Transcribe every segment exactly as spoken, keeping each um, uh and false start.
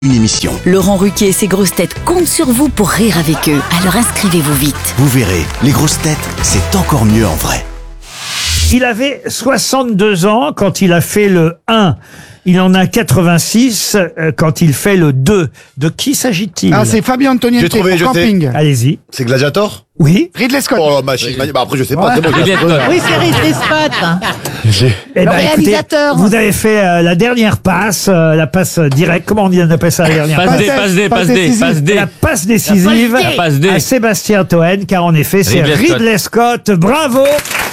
Une émission. Laurent Ruquier et ses grosses têtes comptent sur vous pour rire avec eux. Alors inscrivez-vous vite. Vous verrez, les grosses têtes, c'est encore mieux en vrai. Il avait soixante-deux ans quand il a fait le un. Il en a quatre-vingt-six euh, quand il fait le deux. De qui s'agit-il? Ah, c'est Fabio Antoniente J'ai trouvé, pour je sais. Camping. Allez-y. C'est Gladiator? Oui. Ridley Scott. Oh, machine. Bah, après, je sais pas. C'est bon, Oui, c'est Ridley Scott. j'ai- Eh ben, écoutez, réalisateur. vous avez fait euh, la dernière passe, euh, la passe directe. Comment on dit, on appelle ça la dernière Passe passe? D, passe D, passe D, passe D. La passe décisive La passe D. à Sébastien Toen, car en effet, c'est Ridley Scott. Ridley Scott. Bravo.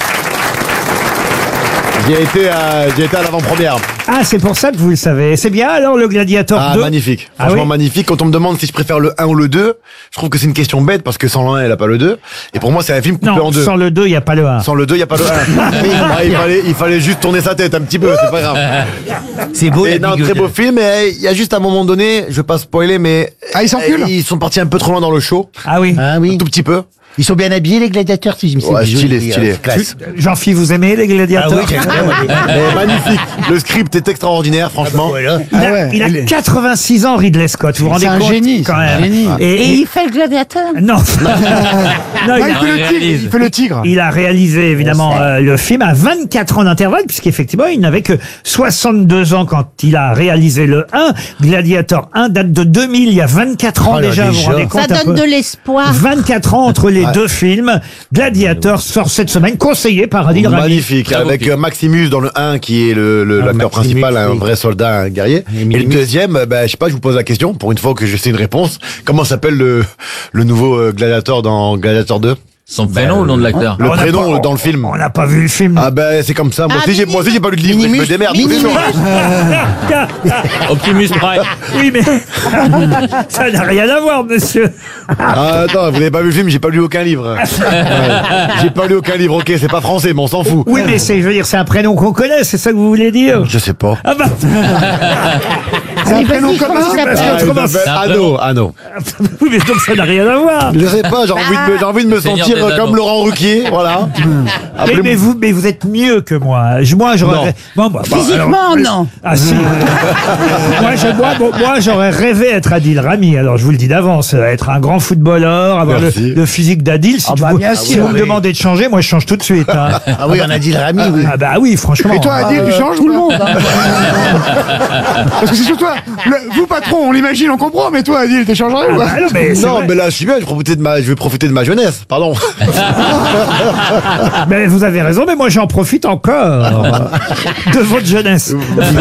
J'ai été à, j'ai été à l'avant-première. Ah, c'est pour ça que vous le savez. C'est bien alors le Gladiator Ah, deux. magnifique. Ah Franchement, oui magnifique. Quand on me demande si je préfère le un ou le deux, je trouve que c'est une question bête parce que sans le un, elle a pas le deux. Et pour moi, c'est un film coupé Non, en deux. sans le deux, il n'y a pas le un. Sans le deux, il y a pas le un. Ah, il fallait, il fallait juste tourner sa tête un petit peu, c'est pas grave. C'est beau, Et non, très beau film, et il y a juste un moment donné, je vais pas spoiler, mais. Ah, ils s'enculent? Ils sont partis un peu trop loin dans le show. Ah oui. Ah Un oui. tout petit peu. Ils sont bien habillés, les gladiateurs, si je me Ouais, stylé, stylé. Classe. Jean-Philippe, vous aimez les Gladiators? Ah oui, j'aime bien, moi, les- Mais magnifique. Le script est extraordinaire, franchement. Voilà. Il a, Ah ouais, il a il est- quatre-vingt-six ans, Ridley Scott. Vous vous rendez C'est un compte génie, quand c'est un même. génie. Et, Et il fait le gladiateur. non, non, Ah, il, il, a, fait le tigre, réalise. il fait le tigre. il a réalisé évidemment euh, le film à vingt-quatre ans d'intervalle, puisqu'effectivement, il n'avait que soixante-deux ans quand il a réalisé le un. Gladiator un date de deux mille, il y a vingt-quatre ans Oh là, déjà. Vous vous déjà. rendez compte Ça un donne peu de l'espoir. vingt-quatre ans entre les deux films. Gladiator sort cette semaine, conseillé par Adil Rami. Magnifique, avec euh, Maximus dans le un qui est le, le- Ah, l'acteur Maximus, principal, un oui. vrai soldat, un guerrier. Et Et le Minimus. deuxième, euh, ben, je sais pas, je vous pose la question, pour une fois que je sais une réponse. Comment s'appelle le, le nouveau euh, Gladiator dans Gladiator deux? Son prénom ou le nom de l'acteur? Le On n'a prénom pas- dans le film. On n'a pas vu le film. Ah ben c'est comme ça, moi Ah, aussi j'ai moi aussi j'ai pas lu de livre, mais je me Minimus. démerde. Minimus. Optimus Prime. Oui, mais ça n'a rien à voir, monsieur. Ah, attends, vous n'avez pas vu le film, j'ai pas lu aucun livre. Ouais. J'ai pas lu aucun livre, ok, c'est pas français, mais on s'en fout. Oui, mais c'est, je veux dire, c'est un prénom qu'on connaît, c'est ça que vous voulez dire? Je sais pas. Ah bah, C'est un prénom vas-y, commun. comment il parce s'appelle que- il comment s'appelle ça Anno, Anno. oui, mais donc ça n'a rien à voir. Je sais pas, j'ai envie de me, j'ai envie de me Seigneur sentir des comme Anneaux. Laurent Ruquier, voilà. Mais, Après, mais vous, mais vous êtes mieux que moi. Je- Moi, j'aurais. Non. rê- Bon, bah, bah, Physiquement, alors- non. Ah si. moi, je- moi, bon, moi, j'aurais rêvé être Adil Rami. Alors, je vous le dis d'avance, euh, être un grand footballeur, avoir le, Merci. le physique d'Adil. Si, Ah tu bah, vous, bien si sûr, vous me oui. demandez de changer, moi, je change tout de suite. Hein. Ah oui, on a dit le Rami, oui. Ah bah oui, franchement. Et toi, Adil, tu changes tout le monde. Parce que c'est sur toi. Le- vous, patron, on l'imagine, on comprend, mais toi, Adil, t'es changé ou Ah quoi? bah non, mais c'est non, vrai. mais là, je suis bien, je vais profiter de ma, je vais profiter de ma jeunesse, pardon. Mais vous avez raison, mais moi, j'en profite encore de votre jeunesse.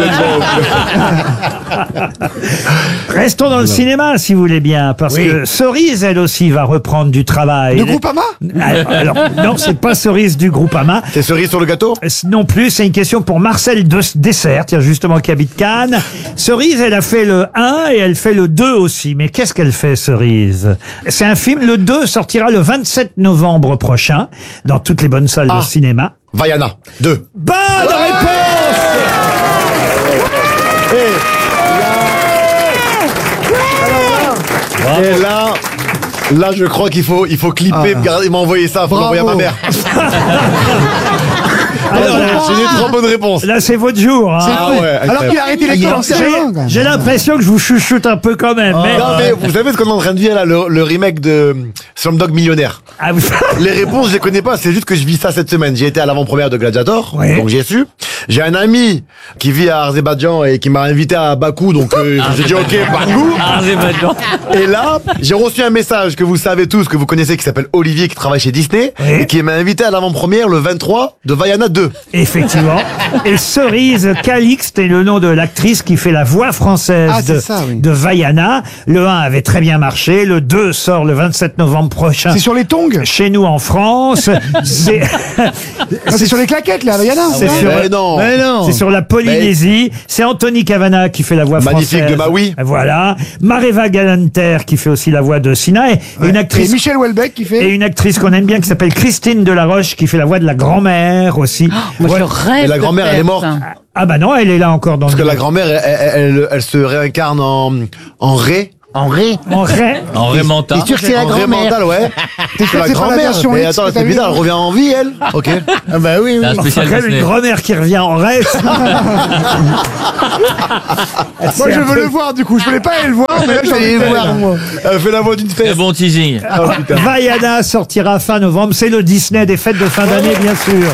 Restons dans le cinéma, si vous voulez bien, parce que Cerise, elle aussi, va reprendre du travail. De Groupama? Alors, alors, non, c'est pas Cerise du Groupama. C'est cerise sur le gâteau? Non plus, c'est une question pour Marcel de Dessert, tiens, justement, qui habite Cannes. Cerise, elle a fait le un et elle fait le deux aussi. Mais qu'est-ce qu'elle fait, Cerise? C'est un film, le deux sortira le vingt-sept novembre prochain, dans toutes les bonnes salles Ah. de cinéma. Vaiana, deux. Bonne réponse! Et là, là, je crois qu'il faut, il faut clipper, garder- m'envoyer ça, faut Bravo. l'envoyer à ma mère. Alors là, J'ai des trop bonnes réponses. là, c'est votre jour. Hein. Ah ouais, Alors incroyable. qu'il a arrêté l'école en sérieux. J'ai- J'ai l'impression que je vous chuchote un peu quand même. mais... Non, mais vous savez ce qu'on est en train de vivre là, le, le remake de Slumdog Millionnaire. Ah, vous- Les réponses, je les connais pas, c'est juste que je vis ça cette semaine. J'ai été à l'avant-première de Gladiator, Ouais. donc j'ai su. J'ai un ami qui vit à Azerbaïdjan et qui m'a invité à Bakou, donc euh, j'ai dit ok, Bakou. Azerbaïdjan. Et là, j'ai reçu un message que vous savez tous, que vous connaissez, qui s'appelle Olivier, qui travaille chez Disney, Oui. et qui m'a invité à l'avant-première le vingt-trois de Vaiana deux. Effectivement. Et Cerise Calixte est le nom de l'actrice qui fait la voix française Ah, c'est de, ça, oui. de Vaiana. Le un avait très bien marché. Le deux sort le vingt-sept novembre prochain. C'est sur les tongs? Chez nous en France. C'est Non, c'est sur les claquettes, là, Yana. c'est sur, Mais non. Mais non. c'est sur la Polynésie. C'est Anthony Cavana qui fait la voix Magnifique française. de Maui. Voilà. Mareva Galanter qui fait aussi la voix de Sina. Et, et une Et actrice Michel Houellebecq qui Et fait. une actrice qu'on aime bien qui s'appelle Christine Delaroche qui fait la voix de la grand-mère aussi. Moi, Ouais. je rêve. Et la de grand-mère, faire elle est morte. ça. Ah bah non, elle est là encore dans Parce le... que la grand-mère, elle, elle, elle- elle se réincarne en, en Ré, En ré. En ré. En Raymanta. T'es sûr que c'est la En vrai grand-mère? mental, ouais. T'es sûr C'est que la c'est pas la grand-mère. version Mais X attends, que t'as c'est vue bizarre, elle revient en vie, elle. Ok. Ah bah oui, oui. C'est un Enfin, spécial quand même Disney. une grand-mère qui revient en ré. Moi, je veux le voir, du coup. Je voulais pas aller le voir, mais là, Je j'ai vais envie les de voir, moi. Elle fait la voix d'une Très fesse. bon teasing. Vaiana sortira fin novembre. C'est le Disney des fêtes de fin d'année, bien sûr.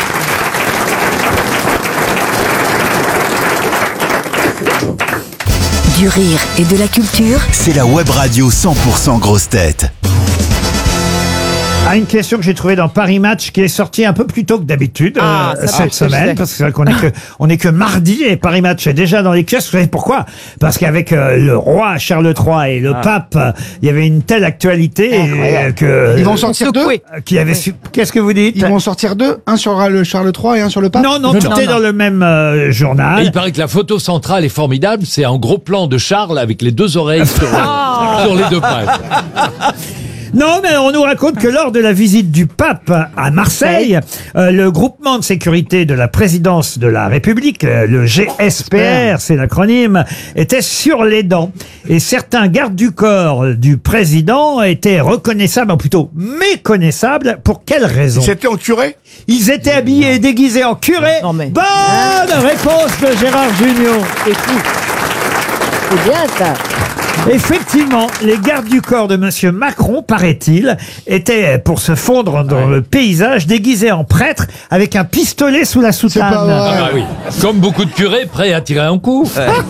Du rire et de la culture. C'est la web radio cent pour cent grosse tête. Ah, une question que j'ai trouvée dans Paris Match qui est sortie un peu plus tôt que d'habitude Ah, euh, ça, cette ça, je semaine sais. parce que c'est vrai qu'on est que on est que mardi et Paris Match est déjà dans les kiosques. Vous savez pourquoi? Parce qu'avec euh, le roi Charles trois et le pape, euh, il y avait une telle actualité euh, que Ils vont sortir deux. Secoué. euh, qui avait su... Qu'est-ce que vous dites? Ils vont sortir deux. Un sur le Charles trois et un sur le pape. Non, non, tout non, est non. dans le même euh, Et journal. il paraît que la photo centrale est formidable. C'est un gros plan de Charles avec les deux oreilles sur, sur les deux pages. Non, mais on nous raconte que lors de la visite du pape à Marseille, euh, le groupement de sécurité de la présidence de la République, euh, le G S P R, c'est l'acronyme, était sur les dents. Et certains gardes du corps du président étaient reconnaissables, ou plutôt méconnaissables. Pour quelle raison? C'était en curé. Ils étaient habillés et déguisés en curé. Non, mais- Bonne réponse de Gérard Junior. C'est fou. C'est bien ça. Effectivement, les gardes du corps de Monsieur Macron, paraît-il, étaient, pour se fondre dans le paysage, déguisés en prêtres avec un pistolet sous la soutane. pas vrai. Ah bah oui. Comme beaucoup de curés prêts à tirer un coup.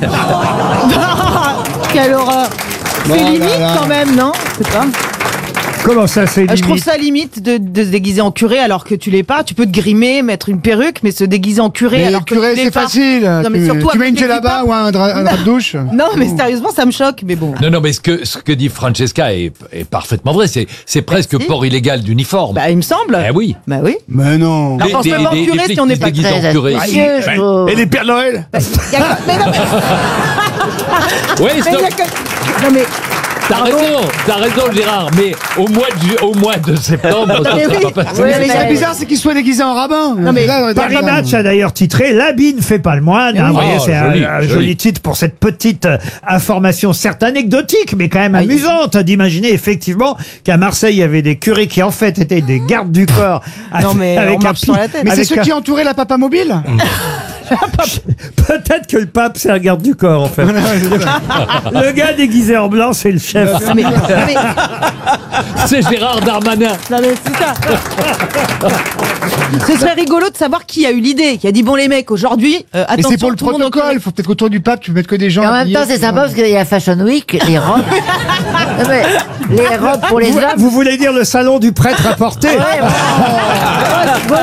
Quelle horreur. C'est là limite là. quand même, non? C'est pas. Comment ça, c'est Ah, je trouve limite? ça limite de, de se déguiser en curé alors que tu l'es pas. Tu peux te grimer, mettre une perruque, mais se déguiser en curé Mais alors que curé, tu l'es c'est pas. facile. Non, mais tu, surtout tu mets avec une les djellaba kippas. ou un drap, un drap de douche. Non, mais sérieusement, ça me choque. Mais bon. Non, non, mais ce que, ce que dit Francesca est, est parfaitement vrai. C'est, c'est presque Merci. port illégal d'uniforme. Bah, il me semble. Eh oui. Bah oui. Mais non. Alors, forcément, des- des- curé, des si on n'est flics pas qui se déguisent Très en curé. astucieux, je trouve. Et les Pères Noël. Y a- Mais non, mais. Oui, mais stop. y a que- Non, mais. T'as raison, t'as raison, Gérard. Mais au mois de, ju- au mois de septembre, ça mais ne oui. pas passer. Ouais, Mais mais ce qui est mais- bizarre, c'est qu'ils soient déguisés en rabbin. Non, mais Là, on est Paris d'accord. Match a d'ailleurs titré « L'habit ne fait pas le moine ». Hein, oui. vous voyez, Oh, c'est un, joli, un joli. joli titre pour cette petite euh, information, certes anecdotique, mais quand même amusante d'imaginer effectivement qu'à Marseille, il y avait des curés qui en fait étaient des gardes du corps. Non, mais on marche pi- sur la tête. Mais c'est avec ceux un- qui entouraient la papa mobile. Peut-être que le pape, c'est un garde du corps, en fait. Le gars déguisé en blanc, c'est le chef. Non, mais, non, mais, C'est Gérard Darmanin. non, mais c'est ça. Ce serait rigolo de savoir qui a eu l'idée, qui a dit bon les mecs aujourd'hui, euh, Mais attention. c'est pour le tout monde en protocole. Faut peut-être qu'autour du pape, tu peux mettre que des gens. Et en même habillés. temps, c'est sympa parce qu'il y a Fashion Week, les robes. Non, mais les robes pour les Vous, hommes. vous voulez dire le salon du prêtre à porter? Ouais, ouais.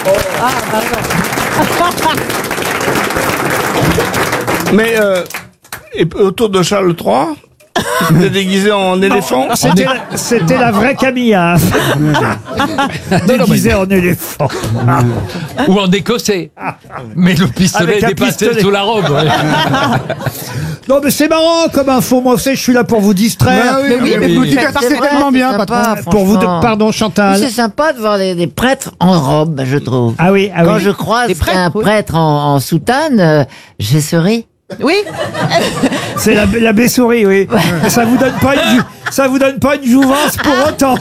Mais euh, et autour de Charles trois, il était déguisé en éléphant. C'était la, c'était la vraie Camilla. Déguisée en éléphant. Ou en écossais. Mais le pistolet Avec un dépassait pistolet. sous la robe. ouais. Non, mais c'est marrant comme info. Moi, vous savez, je suis là pour vous distraire. Bah oui, oui, mais oui. boutique à C'est part, c'est vrai, tellement c'est bien, sympa, patron. Pour vous, de- franchement. pardon, Oui, Chantal. c'est sympa de voir des, des prêtres en robe, je trouve. Ah oui, ah Quand oui. je croise Des prêtres, un oui. prêtre en, en soutane, euh, je souris. Oui. C'est la, la baie-souris, oui. Mais ça vous donne pas une, jou- ça vous donne pas une jouvence pour autant.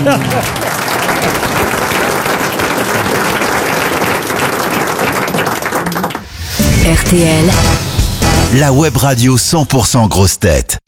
R T L, La web radio cent pour cent grosse tête.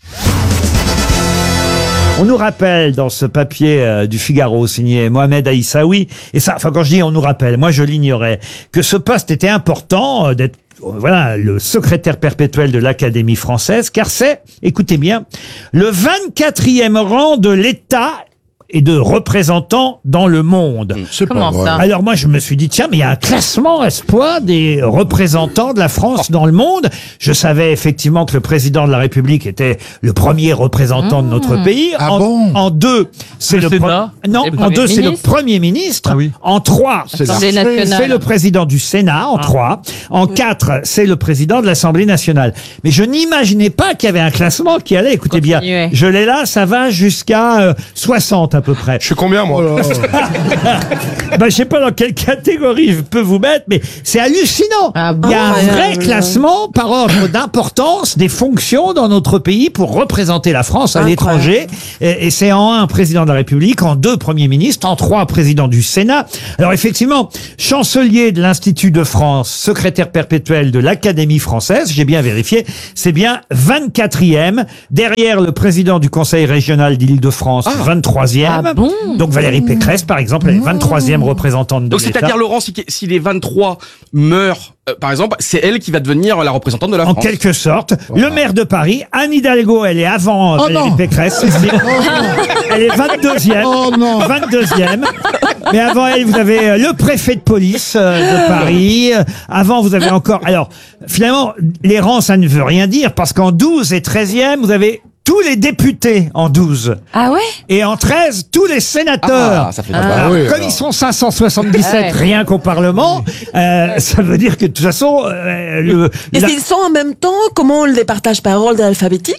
On nous rappelle dans ce papier euh, du Figaro signé Mohamed Aïssaoui, et ça, enfin quand je dis on nous rappelle, moi je l'ignorais, que ce poste était important euh, d'être euh, voilà, le secrétaire perpétuel de l'Académie française, car c'est, écoutez bien, le vingt-quatrième rang de l'État et de représentants dans le monde. Comment ça? Alors moi je me suis dit tiens mais il y a un classement espoir des représentants de la France dans le monde. Je savais effectivement que le président de la République était le premier représentant de notre pays. Ah en, bon en deux c'est Le le, Sénat pre- non Et le en Premier deux c'est le ministre premier ministre. Ah oui. En trois L'Assemblée nationale. c'est le président du Sénat en trois. En quatre c'est le président de l'Assemblée nationale. Mais je n'imaginais pas qu'il y avait un classement qui allait. Écoutez bien, Continuez. je l'ai là, ça va jusqu'à euh, soixante à peu près. Je suis combien, moi? Bah, je sais pas dans quelle catégorie je peux vous mettre, mais c'est hallucinant. Ah Il y a un bon, vrai euh, classement par ordre d'importance des fonctions dans notre pays pour représenter la France à l'étranger. Et, et c'est en un président de la République, en deux premiers ministres, en trois président du Sénat. Alors effectivement, chancelier de l'Institut de France, secrétaire perpétuel de l'Académie française, j'ai bien vérifié, c'est bien vingt-quatrième, derrière le président du Conseil régional d'Île-de-France, vingt-troisième. Ah bon Donc Valérie Pécresse, par exemple, elle est vingt-troisième représentante de Donc l'État. c'est-à-dire, Laurent, si, si les vingt-trois meurent, euh, par exemple, c'est elle qui va devenir la représentante de la En France. quelque sorte. Le maire de Paris, Anne Hidalgo, elle est avant Oh Valérie non. Pécresse. si, si. Elle est vingt-deuxième. Oh non. vingt-deuxième. Mais avant elle, vous avez euh, le préfet de police euh, de Paris. Euh, Avant, vous avez encore... Alors, finalement, les rangs, ça ne veut rien dire, parce qu'en douze et treizième, vous avez tous les députés en douze. Ah ouais? Et en treize, tous les sénateurs. Ah, ça fait Alors, Ah oui, comme alors. ils sont cinq cent soixante-dix-sept Ouais. rien qu'au Parlement, euh, ça veut dire que de toute façon, euh, le, Et la- s'ils sont en même temps, comment on les partage par ordre alphabétique?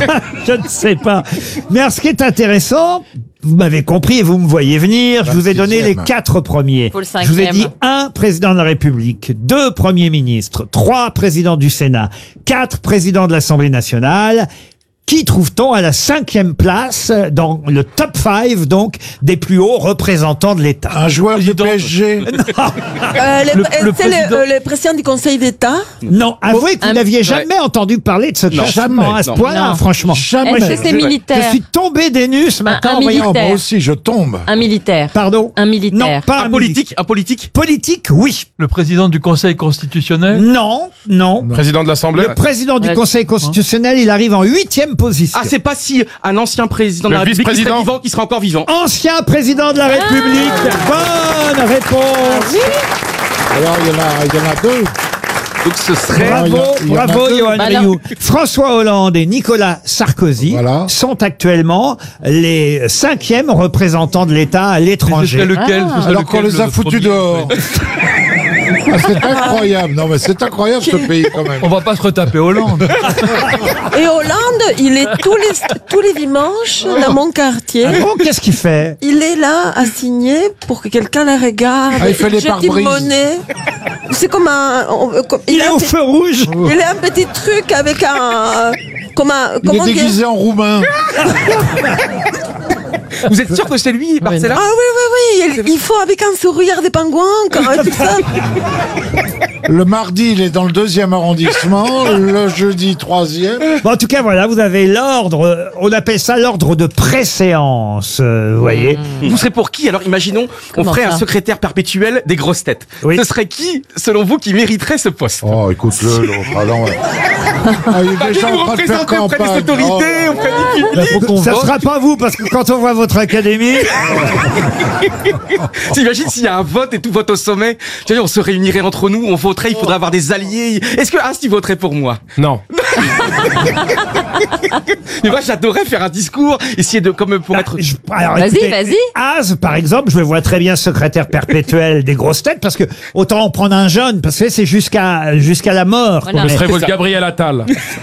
je ne sais pas. Mais alors, ce qui est intéressant, vous m'avez compris et vous me voyez venir, je vous ai donné les sixième. quatre premiers. Faut le Je vous ai cinquième. dit un président de la République, deux premiers ministres, trois présidents du Sénat, quatre présidents de l'Assemblée nationale. Qui trouve-t-on à la cinquième place dans le top cinq, donc, des plus hauts représentants de l'État? Un joueur du P S G. Euh, les- Le- euh, le c'est président- le, euh, le président du Conseil d'État. Non, avouez que vous un- n'aviez jamais entendu parler de ce Non. classement à ce Non. point-là, Non. franchement. Jamais. Est-ce que c'est Je militaire? suis tombé des nues ce matin un en voyant... Oh, moi militaire. aussi, je tombe. Un militaire. Pardon? Un militaire. Non, pas Un politique, un politique. Politique, oui. Le président du Conseil constitutionnel. Non, non. Président de l'Assemblée? Le président du Ouais. Conseil constitutionnel, il arrive en huitième position. Ah, c'est pas si un ancien président de Le la République qui serait vice-président. vivant, qui serait encore vivant. Ancien président de la République. Bonne réponse. Alors, il y en a, il y en a deux. Donc ce serait... Ah, il y Bravo, a- il y en a bravo, deux. Johan Bah alors- Rioux. François Hollande et Nicolas Sarkozy Voilà. sont actuellement les cinquièmes représentants de l'État à Ce l'étranger. serait lequel ce serait Alors qu'on lequel, les a le foutus premier dehors. Ah, c'est incroyable. Non, mais c'est incroyable ce pays quand même. On va pas se retaper Hollande. Et Hollande, il est tous les, tous les dimanches dans mon quartier. Ah bon, qu'est-ce qu'il fait? Il est là à signer pour que quelqu'un le regarde. Ah, il fait les jette une pare-brises. monnaie. C'est comme un... on- comme- Il est a au un feu rouge. petit- il a un petit truc avec un... Comme un... Il Comment est dire déguisé en roumain. Vous êtes sûr que c'est lui, Marcella? Ah oui, oui, oui, il, il faut avec un sourire des pingouins, quand même, tout ça. Le mardi, il est dans le deuxième arrondissement. Le jeudi, troisième. Bon, en tout cas, voilà, vous avez l'ordre, euh, on appelle ça l'ordre de préséance, euh, vous voyez. Vous serez pour qui? Alors imaginons, on Comment ferait ça un secrétaire perpétuel des grosses têtes. Oui. Ce serait qui, selon vous, qui mériterait ce poste? Oh, écoute-le, l'autre. Ah, non, ouais. Ah, il est déjà Vous en train de faire représentez auprès des campagne. autorités, Oh. auprès du public. Là, faut qu'on ça vote. sera pas vous, parce que quand on voit votre académie, T'imagines s'il y a un vote et tout vote au sommet? Tu vois, on se réunirait entre nous, on voterait, il faudrait avoir des alliés. Est-ce que Asti voterait pour moi? Non. Mais moi, j'adorerais faire un discours, essayer de, comme pour être... je- alors, Vas-y, écoutez, vas-y. Az, par exemple, je le vois très bien secrétaire perpétuel des grosses têtes, parce que autant en prendre un jeune, parce que c'est jusqu'à jusqu'à la mort. Voilà. qu'on Ce est- serait votre Gabriel Attal.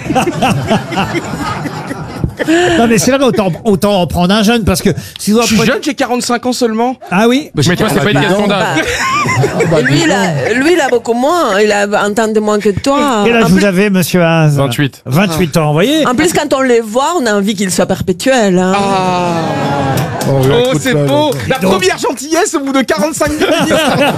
Non mais c'est vrai, autant, autant en prendre un jeune, parce que si vous en Je suis prenez- jeune, j'ai quarante-cinq ans seulement. Ah oui. Bah, Mais toi, c'est pas une question d'âge. Et lui, il a, lui, il a beaucoup moins. Il a un temps de moins que toi. Quel âge En vous plus, avez, monsieur Az? vingt-huit. vingt-huit ans, vous voyez. en plus, quand on les voit, on a envie qu'il soit perpétuel. Hein. Oh, Oh, écoute, c'est là, beau. là. La première gentillesse au bout de quarante-cinq minutes.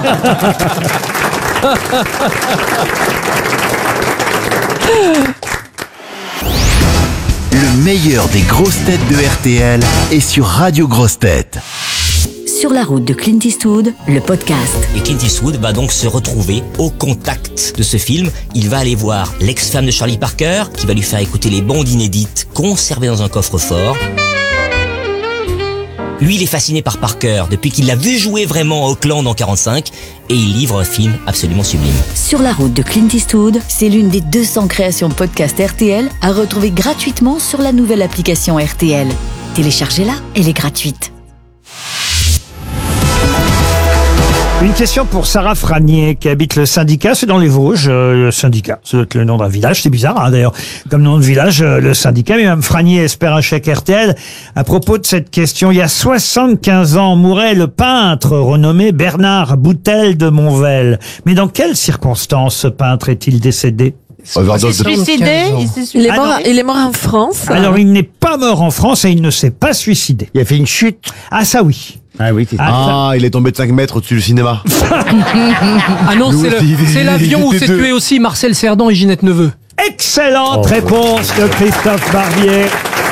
Le meilleur des grosses têtes de R T L est sur Radio Grosses Têtes. Sur la route de Clint Eastwood, le podcast. Et Clint Eastwood va donc se retrouver au contact de ce film. Il va aller voir l'ex-femme de Charlie Parker, qui va lui faire écouter les bandes inédites conservées dans un coffre-fort. Lui, il est fasciné par Parker depuis qu'il l'a vu jouer vraiment à Auckland en quarante-cinq, et il livre un film absolument sublime. Sur la route de Clint Eastwood, c'est l'une des deux cents créations podcast R T L à retrouver gratuitement sur la nouvelle application R T L. Téléchargez-la, elle est gratuite. Une question pour Sarah Franier qui habite le Syndicat, c'est dans les Vosges, euh, le Syndicat, c'est le nom d'un village, c'est bizarre hein, d'ailleurs, comme nom de village, euh, le Syndicat, mais Mme Franier espère un chèque R T L. À propos de cette question, il y a soixante-quinze ans mourait le peintre renommé Bernard Boutel de Monvel. Mais dans quelles circonstances ce peintre est-il décédé? Overdose de- Suicidé Il s'est Ah suicidé. Il est mort, non. il est mort en France. Alors il n'est pas mort en France et il ne s'est pas suicidé. Il a fait une chute. Ah ça oui. Ah oui, c'est Ah, il est tombé de cinq mètres au-dessus du cinéma. Ah non, Nous c'est le- aussi, il- c'est l'avion il où était s'est deux. tué aussi Marcel Cerdan et Ginette Neveu. Excellente Oh, réponse de Christophe Barbier.